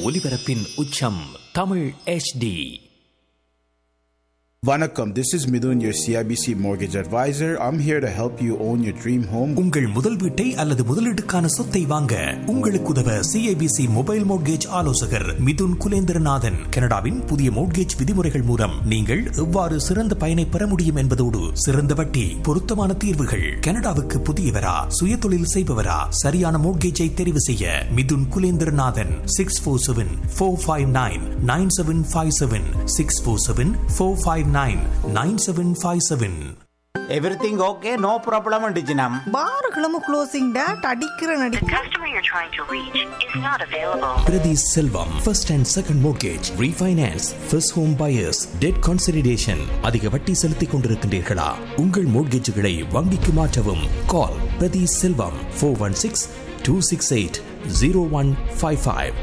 ஒலிபரப்பின் உச்சம் Tamil HD. Vanakkam, this is Midun, your CIBC mortgage advisor. I'm here to help you own your dream home. உங்கள் முதல் வீட்டை அல்லது முதலீட்டுக்கான சொத்தை வாங்க உங்களுக்கு உதவ CIBC மொபைல் மோட்கேஜ் ஆலோசகர் மிதுன் குலேந்திரநாதன். கனடாவின் புதிய மோட்கேஜ் விதிமுறைகள் மூலம் நீங்கள் எவ்வாறு சிறந்த பயனை பெற முடியும் என்பதோடு சிறந்த வட்டி, பொருத்தமான தீர்வுகள். கனடாவுக்கு புதியவரா, சுய தொழில் செய்பவரா, சரியான மோட்கேஜை தெரிவு செய்ய Mithun Kulendranathan 647-459-9757 647-459-9757. Everything okay? No problem undiginam. பார்களும் closing date அடிக்கிற நடி. The customer you're trying to reach is not available. Pradhi Selvam, first and second mortgage, refinance, first home buyers, debt consolidation. அதிக வட்டி செலுத்திக் கொண்டிருக்கின்றீர்களா? உங்கள் மோட்கேஜுகளை வங்கிக்கு மாற்றவும். Call Pradhi Selvam 416-268-0155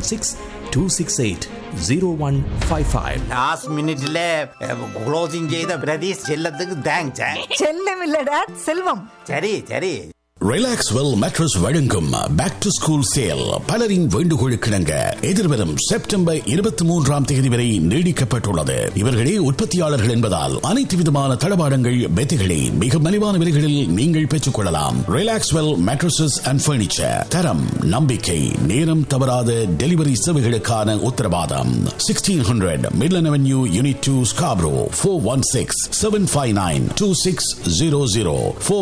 416-268-0155. Last minute-ல closing செய்த பிரதீஷ் செல்லத்துக்கு தேங்க்ஸ். செல்லம் இல்ல டேட், செல்வம். சரி சரி. ரிலாக்ஸ்வெல் மேட்ரஸ் வழங்கும் பேக் டு ஸ்கூல் சேல். பலரின் வேண்டுகோளுக்கிணங்க எதிர்வரும் செப்டம்பர் 23 வரை நீடிக்கப்பட்டுள்ளது. இவர்களே உற்பத்தியாளர்கள் என்பதால் அனைத்து விதமான தளபாடங்கள், பெத்திகளை மிக மலிவான விலைகளில் நீங்கள் பெற்றுக் கொள்ளலாம். ரிலாக்ஸ்வெல் மேட்ரஸஸ் அண்ட் பர்னிச்சர், தரம், நம்பிக்கை, நேரம் தவறாத டெலிவரி சேவைகளுக்கான உத்தரவாதம். 1600 மிட்லண்ட் அவென்யூ, யூனிட் 2, ஸ்காப்ரோ. 416-759-2600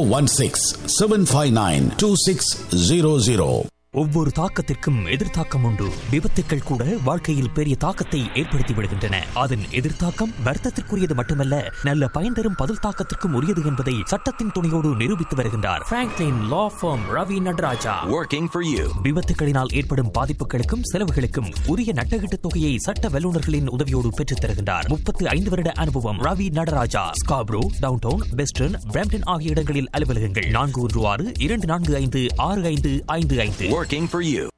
416-759-2600. ஒவ்வொரு தாக்கத்திற்கும் எதிர்த்தாக்கம் உண்டு. விபத்துக்கள் கூட வாழ்க்கையில் பெரிய தாக்கத்தை ஏற்படுத்தி விடுகின்றன. அதன் எதிர்த்தாக்கம் வருத்தத்திற்குரியது மட்டுமல்ல, நல்ல பயன் தரும் பதில் தாக்கத்திற்கும் உரியது என்பதை சட்டத்தின் துணையோடு நிரூபித்து வருகின்றார் Franklin law form Ravi Nataraja. Working for you. விபத்துகளினால் ஏற்படும் பாதிப்புகளுக்கும் செலவுகளுக்கும் உரிய நட்டகீட்டு தொகையை சட்ட வல்லுநர்களின் உதவியோடு பெற்றுத் தருகின்றார். 35 வருட அனுபவம். Ravi Nataraja. Scarborough, downtown, western, Brampton ஆகிய இடங்களில் அலுவலகங்கள். 416-245-6555. Working for you.